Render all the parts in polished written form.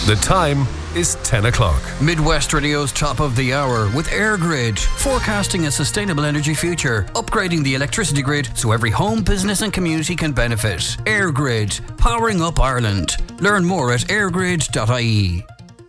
The time is 10 o'clock. Midwest Radio's top of the hour with AirGrid, forecasting a sustainable energy future, upgrading the electricity grid so every home, business and community can benefit. AirGrid, powering up Ireland. Learn more at airgrid.ie.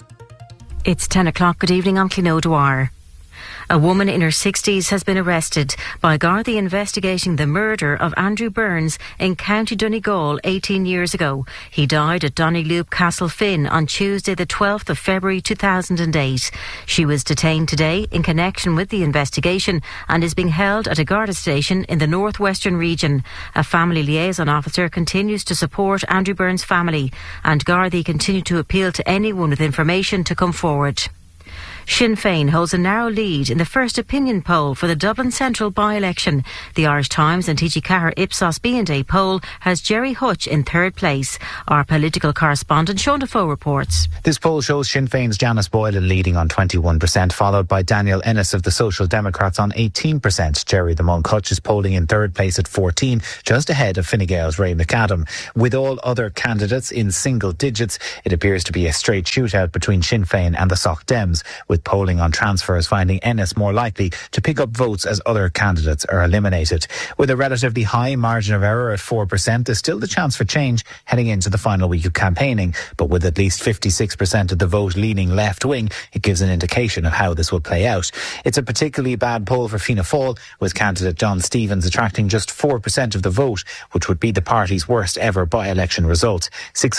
It's 10 o'clock. Good evening, I'm Clín O'Dwyer. A woman in her 60s has been arrested by Gardaí investigating the murder of Andrew Burns in County Donegal 18 years ago. He died at Donnylloop Castle Finn on Tuesday the 12th of February 2008. She was detained today in connection with the investigation and is being held at a Garda station in the northwestern region. A family liaison officer continues to support Andrew Burns' family, and Gardaí continue to appeal to anyone with information to come forward. Sinn Féin holds a narrow lead in the first opinion poll for the Dublin Central by-election. The Irish Times and TG Ceathair Ipsos B&A poll has Jerry Hutch in third place. Our political correspondent Sean Defoe reports. This poll shows Sinn Féin's Janice Boylan leading on 21%, followed by Daniel Ennis of the Social Democrats on 18%. Jerry the Monk Hutch is polling in third place at 14%, just ahead of Fine Gael's Ray McAdam. With all other candidates in single digits, it appears to be a straight shootout between Sinn Féin and the Soc Dems, with polling on transfers finding Ennis more likely to pick up votes as other candidates are eliminated. With a relatively high margin of error at 4%, there's still the chance for change heading into the final week of campaigning, but with at least 56% of the vote leaning left-wing, it gives an indication of how this will play out. It's a particularly bad poll for Fianna Fáil, with candidate John Stevens attracting just 4% of the vote, which would be the party's worst ever by-election result.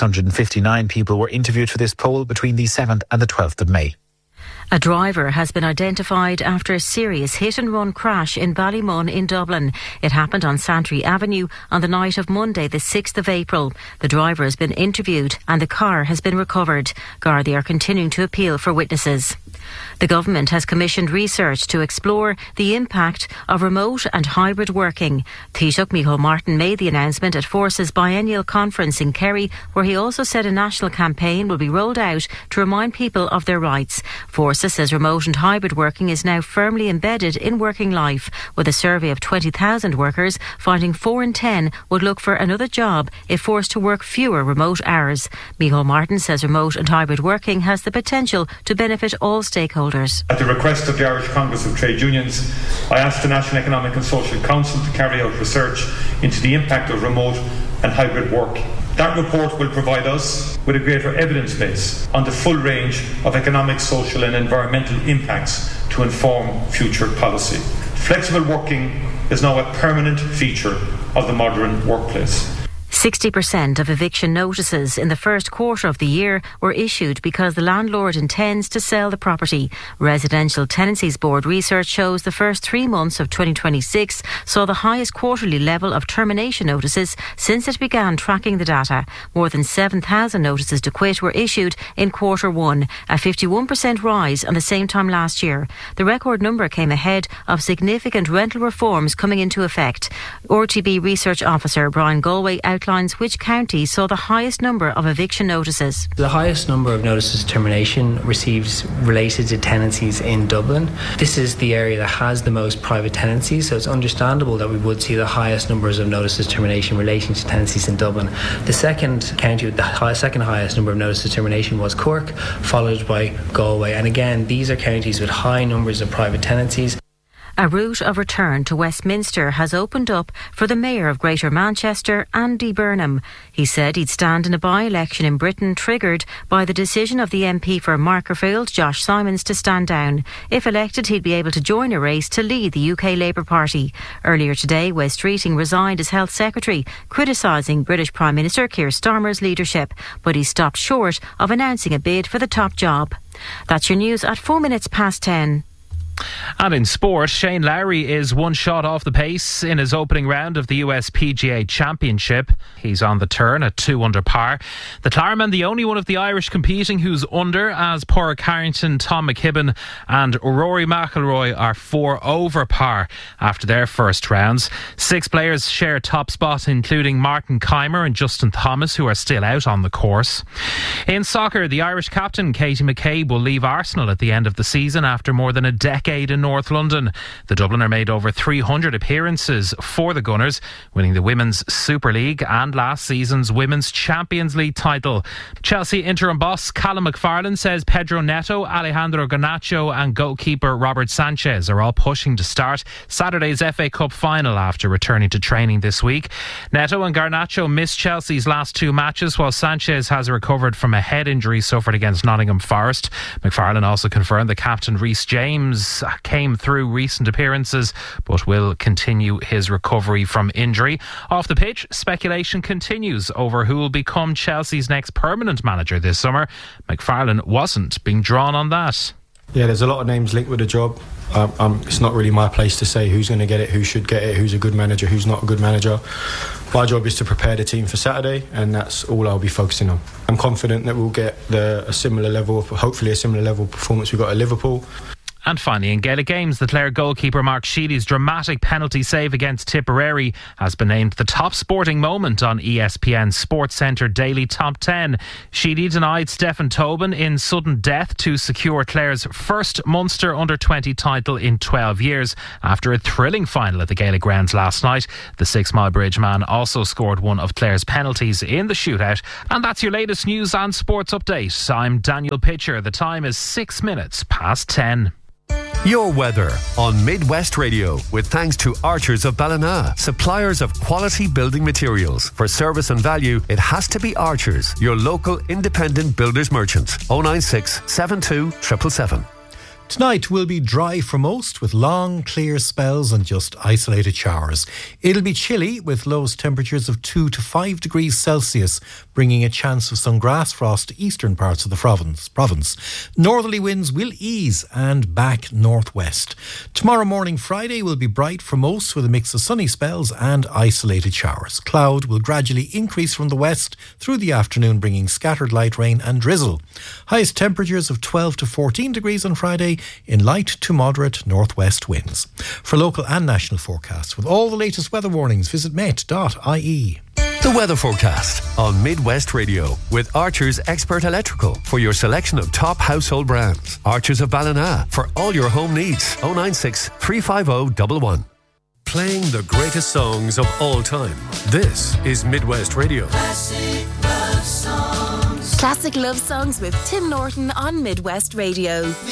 659 people were interviewed for this poll between the 7th and the 12th of May. A driver has been identified after a serious hit-and-run crash in Ballymun in Dublin. It happened on Santry Avenue on the night of Monday, the 6th of April. The driver has been interviewed and the car has been recovered. Gardaí are continuing to appeal for witnesses. The government has commissioned research to explore the impact of remote and hybrid working. Taoiseach Micheál Martin made the announcement at Force's biennial conference in Kerry, where he also said a national campaign will be rolled out to remind people of their rights. Force says remote and hybrid working is now firmly embedded in working life, with a survey of 20,000 workers finding 4 in 10 would look for another job if forced to work fewer remote hours. Micheál Martin says remote and hybrid working has the potential to benefit all stakeholders. At the request of the Irish Congress of Trade Unions, I asked the National Economic and Social Council to carry out research into the impact of remote and hybrid work. That report will provide us with a greater evidence base on the full range of economic, social and environmental impacts to inform future policy. Flexible working is now a permanent feature of the modern workplace. 60% of eviction notices in the first quarter of the year were issued because the landlord intends to sell the property. Residential Tenancies Board research shows the first 3 months of 2026 saw the highest quarterly level of termination notices since it began tracking the data. More than 7,000 notices to quit were issued in quarter one, a 51% rise on the same time last year. The record number came ahead of significant rental reforms coming into effect. RTB Research Officer Brian Galway outlines which counties saw the highest number of eviction notices. The highest number of notices of termination received related to tenancies in Dublin. This is the area that has the most private tenancies, so it's understandable that we would see the highest numbers of notices of termination relating to tenancies in Dublin. The second county with the second highest number of notices of termination was Cork, followed by Galway. And again, these are counties with high numbers of private tenancies. A route of return to Westminster has opened up for the Mayor of Greater Manchester, Andy Burnham. He said he'd stand in a by-election in Britain triggered by the decision of the MP for Markerfield, Josh Simons, to stand down. If elected, he'd be able to join a race to lead the UK Labour Party. Earlier today, Wes Streeting resigned as Health Secretary, criticising British Prime Minister Keir Starmer's leadership, but he stopped short of announcing a bid for the top job. That's your news at 4 minutes past 10. And in sport, Shane Lowry is one shot off the pace in his opening round of the US PGA Championship. He's on the turn at 2 under par. The Claremont, the only one of the Irish competing who's under, as Pádraig Harrington, Tom McKibben and Rory McIlroy are 4 over par after their first rounds. 6 players share top spot, including Martin Keimer and Justin Thomas, who are still out on the course. In soccer, the Irish captain Katie McCabe will leave Arsenal at the end of the season after more than a decade decade in North London. The Dubliner made over 300 appearances for the Gunners, winning the Women's Super League and last season's Women's Champions League title. Chelsea interim boss Callum McFarlane says Pedro Neto, Alejandro Garnacho and goalkeeper Robert Sanchez are all pushing to start Saturday's FA Cup final after returning to training this week. Neto and Garnacho missed Chelsea's last two matches, while Sanchez has recovered from a head injury suffered against Nottingham Forest. McFarlane also confirmed that captain Reece James came through recent appearances but will continue his recovery from injury. Off the pitch, speculation continues over who will become Chelsea's next permanent manager this summer. McFarlane wasn't being drawn on that. Yeah, there's a lot of names linked with the job. It's not really my place to say who's going to get it, who should get it, who's a good manager, who's not a good manager. My job is to prepare the team for Saturday, and that's all I'll be focusing on. I'm confident that we'll get hopefully a similar level of performance we got at Liverpool. And finally, in Gaelic games, the Clare goalkeeper Mark Sheedy's dramatic penalty save against Tipperary has been named the top sporting moment on ESPN's Sports Centre Daily Top 10. Sheedy denied Stephen Tobin in sudden death to secure Clare's first Munster Under-20 title in 12 years after a thrilling final at the Gaelic grounds last night. The 6 Mile Bridge man also scored one of Clare's penalties in the shootout. And that's your latest news and sports update. I'm Daniel Pitcher. The time is 6 minutes past 10. Your weather on Midwest Radio with thanks to Archers of Ballina, suppliers of quality building materials. For service and value, it has to be Archers, your local independent builders merchant. 096 72 777. Tonight will be dry for most, with long, clear spells and just isolated showers. It'll be chilly with lowest temperatures of 2 to 5 degrees Celsius, bringing a chance of some grass frost to eastern parts of the province. Northerly winds will ease and back northwest. Tomorrow morning, Friday, will be bright for most, with a mix of sunny spells and isolated showers. Cloud will gradually increase from the west through the afternoon, bringing scattered light rain and drizzle. Highest temperatures of 12 to 14 degrees on Friday, in light to moderate northwest winds. For local and national forecasts with all the latest weather warnings, visit met.ie. The weather forecast on Midwest Radio with Archers Expert Electrical for your selection of top household brands. Archers of Ballina for all your home needs. 096 350 111. Playing the greatest songs of all time. This is Midwest Radio. Classic love songs with Tim Norton on Midwest Radio.